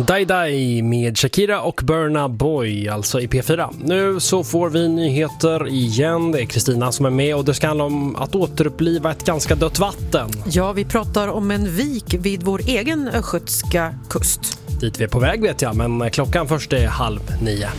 Die Die med Shakira och Burna Boy, alltså i P4. Nu så får vi nyheter igen. Det är Kristina som är med och det ska handla om att återuppliva ett ganska dött vatten. Ja, vi pratar om en vik vid vår egen östgötska kust. Dit vi är på väg vet jag, men klockan först är 8:30.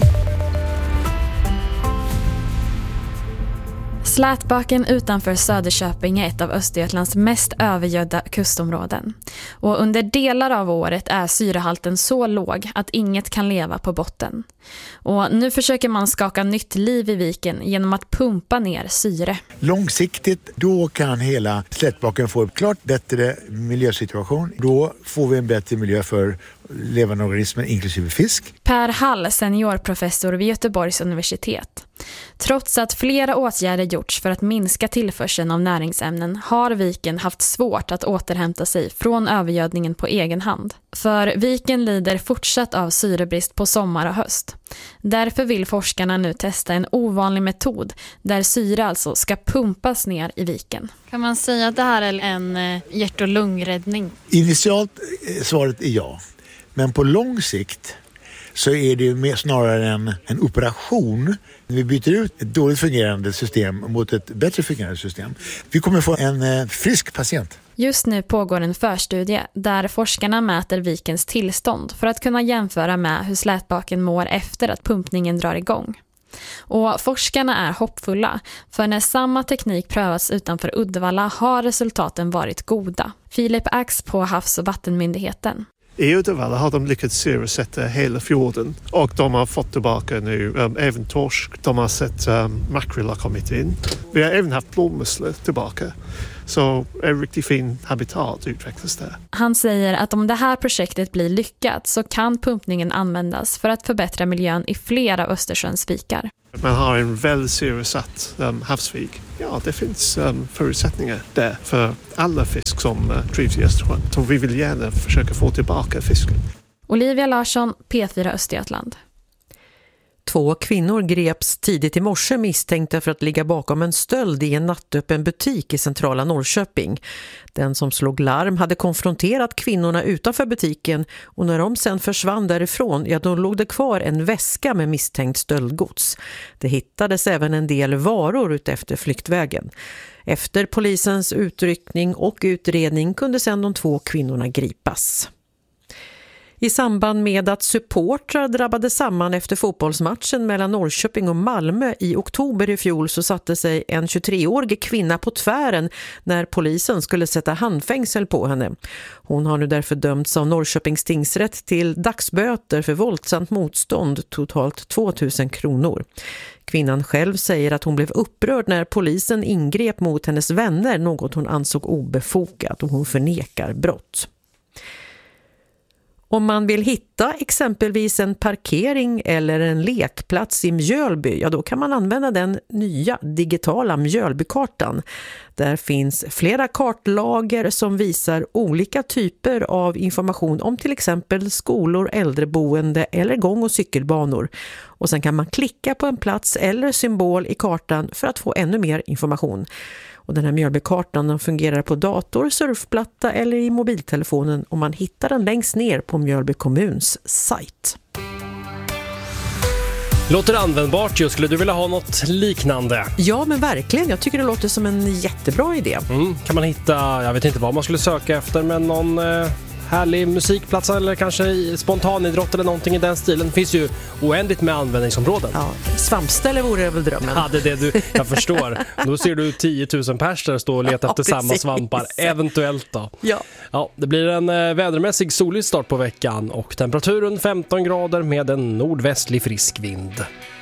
Slätbaken utanför Söderköping är ett av Östergötlands mest övergödda kustområden. Och under delar av året är syrehalten så låg att inget kan leva på botten. Och nu försöker man skaka nytt liv i viken genom att pumpa ner syre. Långsiktigt, då kan hela slätbaken få en klart bättre miljösituation. Då får vi en bättre miljö för levande organismer inklusive fisk. Per Hall, seniorprofessor vid Göteborgs universitet. Trots att flera åtgärder gjorts för att minska tillförseln av näringsämnen har viken haft svårt att återhämta sig från övergödningen på egen hand. För viken lider fortsatt av syrebrist på sommar och höst. Därför vill forskarna nu testa en ovanlig metod där syre alltså ska pumpas ner i viken. Kan man säga att det här är en hjärt- och lungräddning? Initialt svaret är ja. Men på lång sikt så är det mer snarare en operation. Vi byter ut ett dåligt fungerande system mot ett bättre fungerande system. Vi kommer få en frisk patient. Just nu pågår en förstudie där forskarna mäter vikens tillstånd för att kunna jämföra med hur slätbaken mår efter att pumpningen drar igång. Och forskarna är hoppfulla, för när samma teknik prövats utanför Uddevalla har resultaten varit goda. Filip Ax på Havs- och vattenmyndigheten. I Uddevalla har de lyckats syresätta hela fjorden och de har fått tillbaka nu även torsk. De har sett makrill har kommit in. Vi har även haft blåmusslor tillbaka. Så en riktigt fin habitat utvecklas där. Han säger att om det här projektet blir lyckat så kan pumpningen användas för att förbättra miljön i flera av Östersjöns vikar. Man har en väl syresatt havsvik. Ja, det finns förutsättningar där för alla fisk som trivs i Östersjön. Så vi vill gärna försöka få tillbaka fisken. Olivia Larsson, P4 Östergötland. 2 kvinnor greps tidigt i morse misstänkta för att ligga bakom en stöld i en nattöppen butik i centrala Norrköping. Den som slog larm hade konfronterat kvinnorna utanför butiken och när de sen försvann därifrån, ja då låg det kvar en väska med misstänkt stöldgods. Det hittades även en del varor utefter flyktvägen. Efter polisens utryckning och utredning kunde sedan de 2 kvinnorna gripas. I samband med att supportrar drabbade samman efter fotbollsmatchen mellan Norrköping och Malmö i oktober i fjol så satte sig en 23-årig kvinna på tvären när polisen skulle sätta handfängsel på henne. Hon har nu därför dömts av Norrköpings tingsrätt till dagsböter för våldsamt motstånd, totalt 2 000 kronor. Kvinnan själv säger att hon blev upprörd när polisen ingrep mot hennes vänner, något hon ansåg obefogat, och hon förnekar brott. Om man vill hitta exempelvis en parkering eller en lekplats i Mjölby, ja då kan man använda den nya digitala Mjölbykartan. Där finns flera kartlager som visar olika typer av information om till exempel skolor, äldreboende eller gång- och cykelbanor. Och sen kan man klicka på en plats eller symbol i kartan för att få ännu mer information. Och den här Mjölbykartan fungerar på dator, surfplatta eller i mobiltelefonen och man hittar den längst ner på Mjölby kommuns sajt. Låter användbart ju. Skulle du vilja ha något liknande? Ja, men verkligen. Jag tycker det låter som en jättebra idé. Kan man hitta, jag vet inte vad man skulle söka efter, men någon härlig musikplats eller kanske spontanidrott eller någonting i den stilen. Det finns ju oändligt med användningsområden. Ja, svampställe vore väl drömmen. Ja, det är det du, jag förstår. Då ser du 10 000 pers där stå och leta efter samma svampar. Eventuellt då. Ja, det blir en vädermässig solig start på veckan och temperaturen 15 grader med en nordvästlig frisk vind.